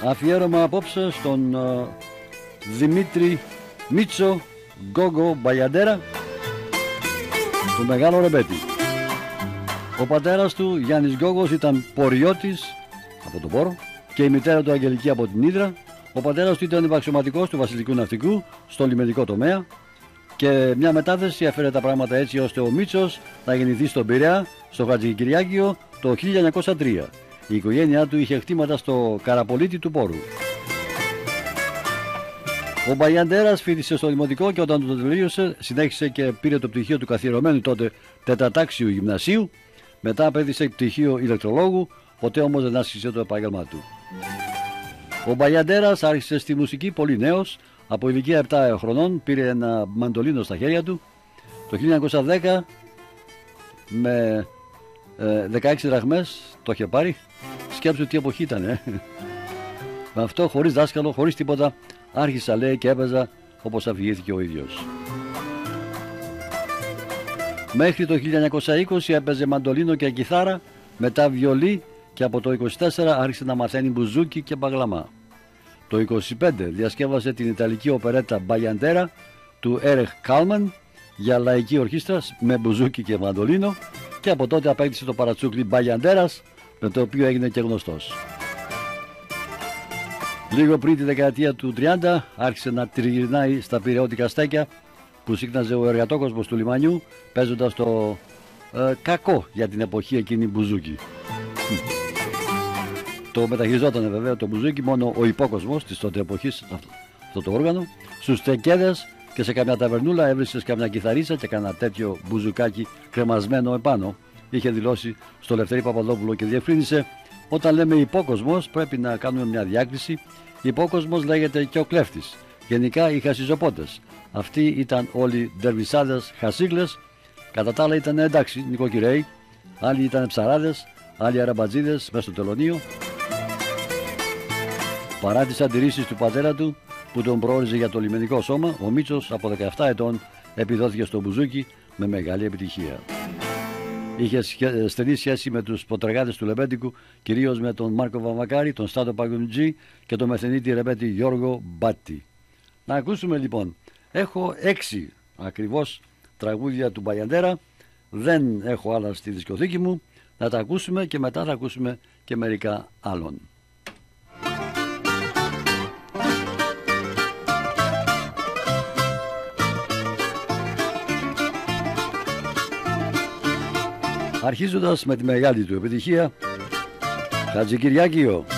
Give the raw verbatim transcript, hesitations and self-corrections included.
Αφιέρωμα απόψε στον uh, Δημήτρη Μίτσο Γκόγκο Μπαγιαντέρα, του μεγάλο ρεμπέτη. Ο πατέρας του, Γιάννης Γκόγκος, ήταν ποριώτης από τον Πόρο και η μητέρα του Αγγελική από την Ύδρα. Ο πατέρας του ήταν υπαξιωματικός του βασιλικού ναυτικού στο λιμενικό τομέα και μια μετάθεση έφερε τα πράγματα έτσι ώστε ο Μίτσος να γεννηθεί στον Πειραιά, στο Χατζικυριάκιο, το χίλια εννιακόσια τρία. Η οικογένειά του είχε χτήματα στο Καραπολίτη του Πόρου. Ο Μπαγιαντέρας φοιτησε στο δημοτικό και όταν το τελείωσε συνέχισε και πήρε το πτυχίο του καθιερωμένου τότε τετατάξιου γυμνασίου. Μετά απέδειξε πτυχίο ηλεκτρολόγου, ποτέ όμως δεν άσκησε το επάγγελμά του. Ο Μπαγιαντέρας άρχισε στη μουσική πολύ νέος. Από ηλικία επτά χρονών πήρε ένα μαντολίνο στα χέρια του. Το χίλια εννιακόσια δέκα με ε, δεκαέξι δραχμές το είχε πάρει. Σκέψου τι εποχή ήταν, ε. Με αυτό, χωρίς δάσκαλο, χωρίς τίποτα, άρχισα, λέει, και έπαιζα όπως αφηγήθηκε ο ίδιος. Μέχρι το χίλια εννιακόσια είκοσι έπαιζε μαντολίνο και κιθάρα, μετά βιολί και από το είκοσι τέσσερα άρχισε να μαθαίνει μπουζούκι και μπαγλαμά. Το είκοσι πέντε διασκεύασε την ιταλική οπερέτα Μπαγιαντέρα του Έρεχ Κάλμαν για λαϊκή ορχήστρα με μπουζούκι και μαντολίνο και από τότε απέκτησε το παρατσούκλι Μπαγιαντέρας, με το οποίο έγινε και γνωστός. Λίγο πριν τη δεκαετία του τριάντα άρχισε να τριγυρνάει στα πειραιώτικα στέκια που σύχναζε ο εργατόκοσμος του λιμανιού, παίζοντας το ε, κακό για την εποχή εκείνη μπουζούκι. Το μεταχειριζόταν βέβαια το μπουζούκι μόνο ο υπόκοσμος της τότε εποχής, αυτό το όργανο. Στους στεκέδες και σε καμιά ταβερνούλα έβρισκες καμιά κιθαρίτσα και κανένα τέτοιο μπουζουκάκι κρεμασμένο επάνω. Είχε δηλώσει στο Λευτέρη Παπαδόπουλο και διευκρίνησε: όταν λέμε υπόκοσμος πρέπει να κάνουμε μια διάκριση. Υπόκοσμος λέγεται και ο κλέφτης. Γενικά οι χασιζοπότες. Αυτοί ήταν όλοι ντερβισάδες, χασίγλες. Κατά τα άλλα ήταν εντάξει, νοικοκυρέοι. Άλλοι ήταν ψαράδες, άλλοι αραμπατζίδες μέσα στο τελωνείο. Παρά τις αντιρρήσεις του πατέρα του που τον προόριζε για το λιμενικό σώμα, ο Μίτσος από δεκαεπτά ετών επιδόθηκε στο μπουζούκι με μεγάλη επιτυχία. Είχε στενή σχέση με τους ποτρεγάδες του Λεμπέντικου, κυρίως με τον Μάρκο Βαμακάρη, τον Στάτο Παγκουμτζή και τον μεθενίτη ρεμπέτη Γιώργο Μπάτη. Να ακούσουμε λοιπόν. Έχω έξι ακριβώς τραγούδια του Μπαγιαντέρα. Δεν έχω άλλα στη δισκοθήκη μου. Να τα ακούσουμε και μετά θα ακούσουμε και μερικά άλλων. Αρχίζοντας με τη μεγάλη του επιτυχία, Χατζικυριάκιο.